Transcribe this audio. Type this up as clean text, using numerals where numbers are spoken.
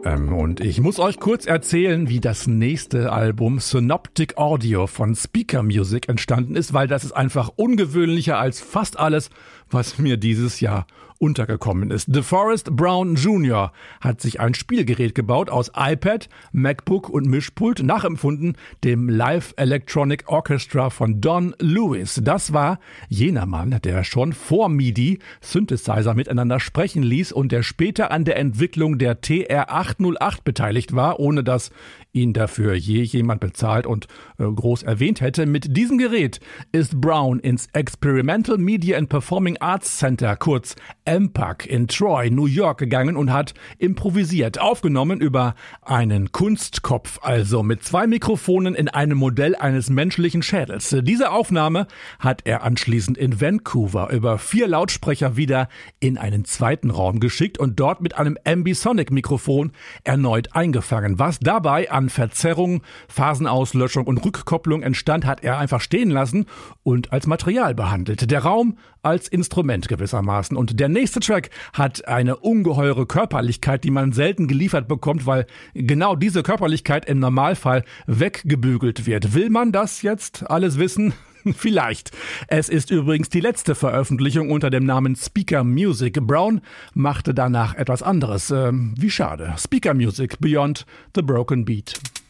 Und ich muss euch kurz erzählen, wie das nächste Album Synoptic Audio von Speaker Music entstanden ist, weil das ist einfach ungewöhnlicher als fast alles, was mir dieses Jahr untergekommen ist. DeForest Brown Jr. hat sich ein Spielgerät gebaut aus iPad, MacBook und Mischpult, nachempfunden dem Live Electronic Orchestra von Don Lewis. Das war jener Mann, der schon vor MIDI Synthesizer miteinander sprechen ließ und der später an der Entwicklung der TR-808 beteiligt war, ohne dass ihn dafür je jemand bezahlt und groß erwähnt hätte. Mit diesem Gerät ist Brown ins Experimental Media and Performing Arts Center, kurz MPAC, in Troy, New York gegangen und hat improvisiert, aufgenommen über einen Kunstkopf, also mit 2 Mikrofonen in einem Modell eines menschlichen Schädels. Diese Aufnahme hat er anschließend in Vancouver über 4 Lautsprecher wieder in einen zweiten Raum geschickt und dort mit einem Ambisonic-Mikrofon erneut eingefangen. Was dabei an Verzerrung, Phasenauslöschung und Rückkopplung entstand, hat er einfach stehen lassen und als Material behandelt. Der Raum als Instrument gewissermaßen. Und der nächste Track hat eine ungeheure Körperlichkeit, die man selten geliefert bekommt, weil genau diese Körperlichkeit im Normalfall weggebügelt wird. Will man das jetzt alles wissen? Vielleicht. Es ist übrigens die letzte Veröffentlichung unter dem Namen Speaker Music. Brown machte danach etwas anderes. Wie schade. Speaker Music, Beyond the Broken Beat.